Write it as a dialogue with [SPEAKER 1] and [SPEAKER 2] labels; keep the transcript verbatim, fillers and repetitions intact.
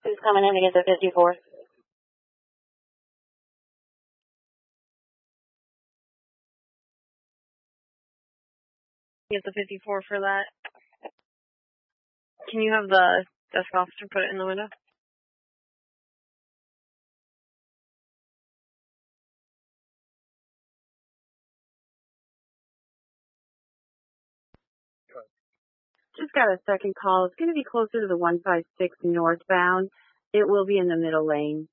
[SPEAKER 1] Who's coming in to get the fifty-four? Get the fifty-four for that. Can you have the desk officer put it in the window? Just got a second call. It's going to be closer to the one five six northbound. It will be in the middle lane.